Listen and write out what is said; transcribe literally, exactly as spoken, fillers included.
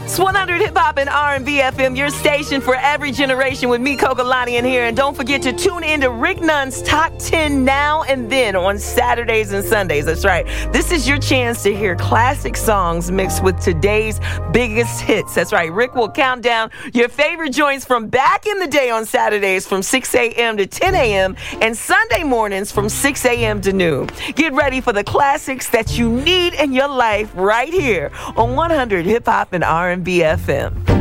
It's one hundred Hip Hop and R and B F M, your station for every generation with me, Coco Lonnie, in here. And don't forget to tune in to Rick Nunn's Top ten Now and Then on Saturdays and Sundays. That's right. This is your chance to hear classic songs mixed with today's biggest hits. That's right. Rick will count down your favorite joints from back in the day on Saturdays from six a.m. to ten a.m. and Sunday mornings from six a.m. to noon. Get ready for the classics that you need in your life right here on one hundred Hip Hop and R and B F M.